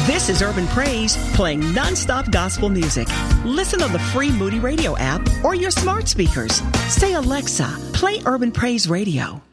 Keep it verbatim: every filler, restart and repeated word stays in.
This is Urban Praise, playing nonstop gospel music. Listen on the free Moody Radio app or your smart speakers. Say, Alexa, play Urban Praise Radio.